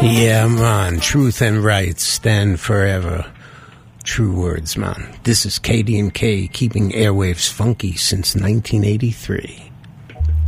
Yeah, man. Truth and rights stand forever. True words, man. This is KD&K, keeping airwaves funky since 1983.